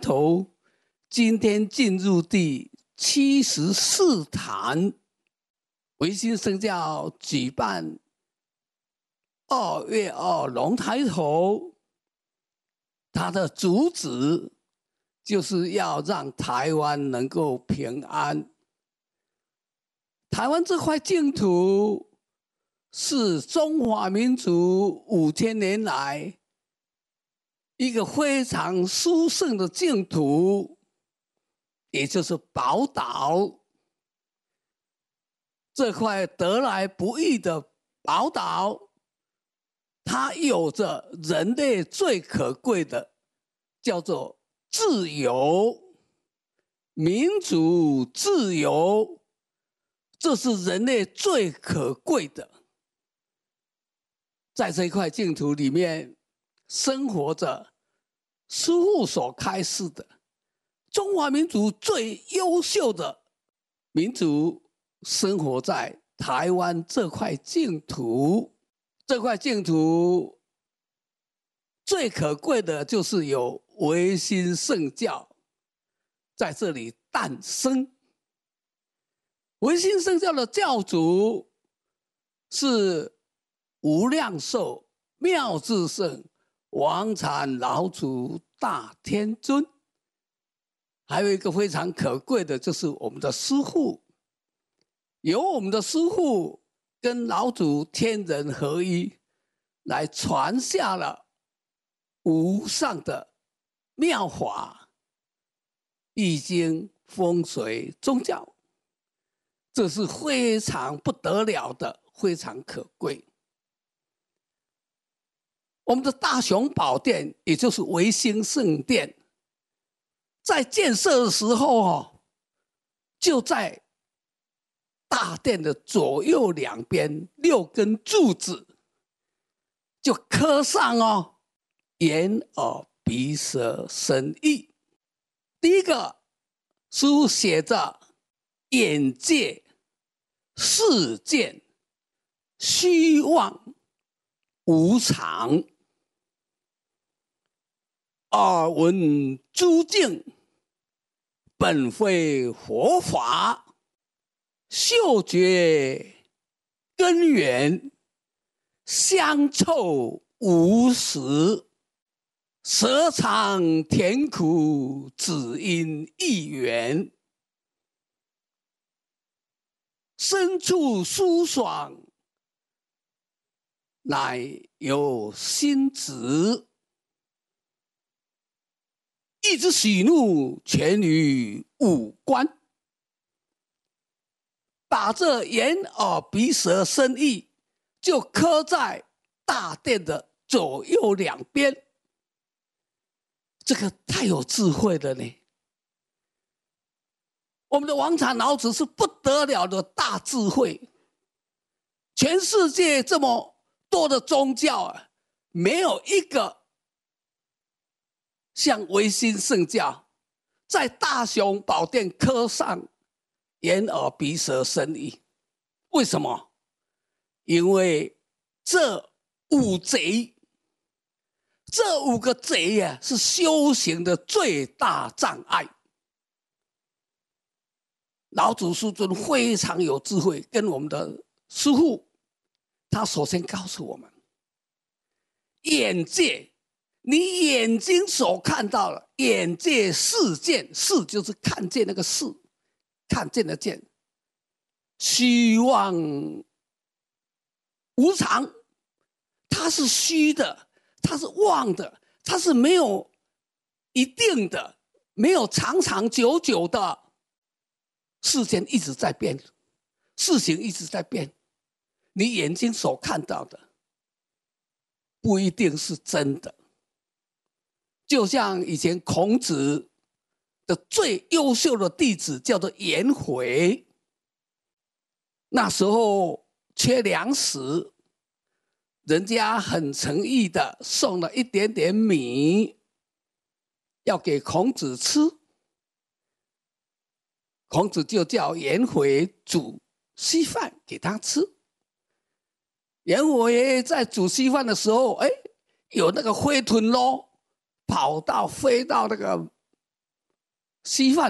头，今天进入第74坛，维新圣教举办2月2龙抬头，它的主旨就是要让台湾能够平安。台湾这块净土是中华民族5000年来一个非常殊胜的净土，也就是宝岛。这块得来不易的宝岛，它有着人类最可贵的，叫做自由、民主、自由，这是人类最可贵的。在这一块净土里面，生活着师父所开示的中华民族最优秀的民族，生活在台湾这块净土。这块净土最可贵的就是有维新圣教在这里诞生。维新圣教的教主是无量寿妙智圣王禅老祖大天尊，还有一个非常可贵的就是我们的师父，由我们的师父跟老祖天人合一，来传下了无上的妙法、易经、风水、宗教，这是非常不得了的，非常可贵。我们的大雄宝殿，也就是维新圣殿，在建设的时候就在大殿的左右两边6根柱子，就刻上眼耳鼻舌身意。第一个师父写着眼界、世见、虚妄、无常。耳闻诸境，本非佛法。嗅觉根源，香臭无实。舌尝甜苦，只因一缘。身处舒爽，乃有心执。意之喜怒，全于五官。把这眼耳鼻舌身意就刻在大殿的左右两边，这个太有智慧了呢。我们的王禅老子是不得了的大智慧，全世界这么多的宗教没有一个像维新圣教在大雄宝殿刻上眼耳鼻舌身意。为什么？因为这5贼，这5个贼是修行的最大障碍。老祖师尊非常有智慧，跟我们的师父，他首先告诉我们，眼界，你眼睛所看到了，眼界世见，世就是看见那个世，看见的见。虚妄无常，它是虚的，它是妄的，它是没有一定的，没有长长久久的。世间一直在变，事情一直在变，你眼睛所看到的不一定是真的。就像以前孔子的最优秀的弟子叫做颜回，那时候缺粮食，人家很诚意的送了一点点米要给孔子吃，孔子就叫颜回煮稀饭给他吃。颜回在煮稀饭的时候，有那个灰豚飞到那个稀饭